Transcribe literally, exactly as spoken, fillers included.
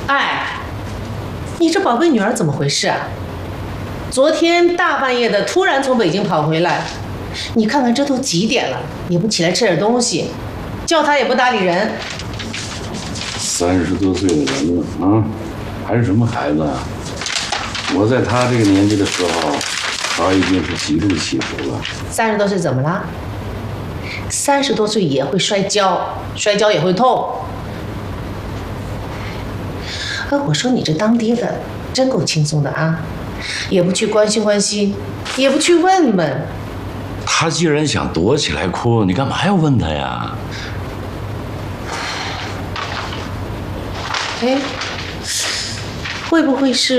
哎，你这宝贝女儿怎么回事啊？昨天大半夜的突然从北京跑回来，你看看这都几点了，也不起来吃点东西，叫她也不搭理人。 三十多岁的人了啊，还是什么孩子啊？我在她这个年纪的时候，她已经是极度起伏了。 三十多岁怎么了？三十多岁也会摔跤，摔跤也会痛。哎，我说你这当爹的真够轻松的啊，也不去关心关心，也不去问问。 她既然想躲起来哭，你干嘛要问她呀？ 哎，会不会是